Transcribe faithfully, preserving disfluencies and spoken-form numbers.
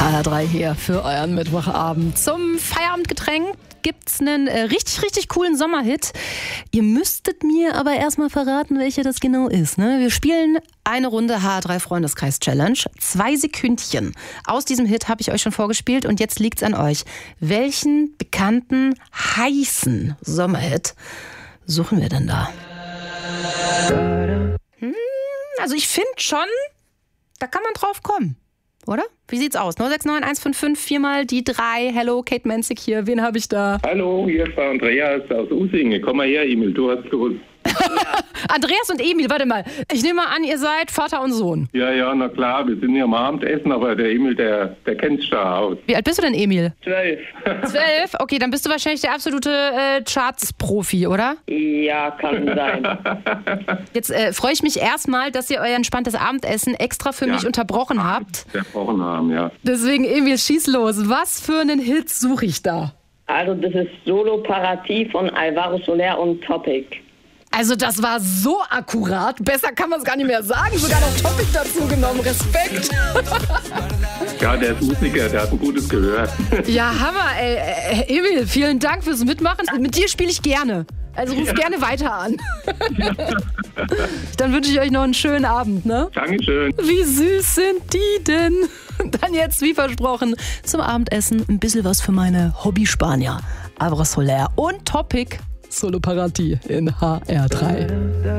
H R drei hier für euren Mittwochabend. Zum Feierabendgetränk gibt's einen äh, richtig, richtig coolen Sommerhit. Ihr müsstet mir aber erstmal verraten, welcher das genau ist. Ne? Wir spielen eine Runde H R drei Freundeskreis Challenge. Zwei Sekündchen aus diesem Hit habe ich euch schon vorgespielt und jetzt liegt's an euch. Welchen bekannten, heißen Sommerhit suchen wir denn da? Hm, also ich finde schon, da kann man drauf kommen. Oder? Wie sieht's aus? null sechs neun eins fünf fünf, viermal die drei. Hello, Kate Menzig hier. Wen habe ich da? Hallo, hier ist der Andreas aus Usingen. Komm mal her, Emil, du hast gewusst. Andreas und Emil, warte mal. Ich nehme mal an, ihr seid Vater und Sohn. Ja, ja, na klar, wir sind ja am Abendessen, aber der Emil, der, der kennt's da aus. Wie alt bist du denn, Emil? Zwölf. Zwölf? Okay, dann bist du wahrscheinlich der absolute äh, Charts-Profi, oder? Ja, kann sein. Jetzt äh, freue ich mich erstmal, dass ihr euer entspanntes Abendessen extra für Ja. mich unterbrochen habt. Unterbrochen haben, ja. Deswegen, Emil, schieß los. Was für einen Hit suche ich da? Also das ist Solo Parati von Alvaro Soler und Topic. Also das war so akkurat. Besser kann man es gar nicht mehr sagen. Sogar noch Topic dazu genommen. Respekt. Ja, der ist Musiker, der hat ein gutes Gehör. Ja, Hammer, ey. Äh, Emil, vielen Dank fürs Mitmachen. Mit dir spiele ich gerne. Also ruf Ja. gerne weiter an. Dann wünsche ich euch noch einen schönen Abend, ne? Dankeschön. Wie süß sind die denn? Dann jetzt, wie versprochen, zum Abendessen ein bisschen was für meine Hobby-Spanier. Alvaro Soler und Topic. Solo Parati in H R drei.